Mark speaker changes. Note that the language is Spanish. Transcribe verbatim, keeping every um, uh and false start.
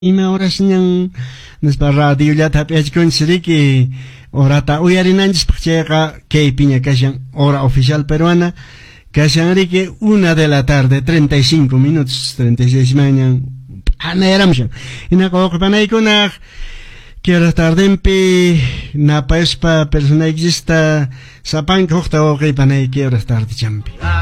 Speaker 1: Ima horas niyang naspa radio lla tapiachkunchiriki orata uyarinanchis pachayqa kaypi ña kashan hora oficial peruana kashanriki una de la tarde treinta y cinco minutos treinta y seis mañan anayaramshan inaqa uqpanaykunaq que horas tardempi napaspa personaykista sapanka huqta uqaypanay que horas tarde champi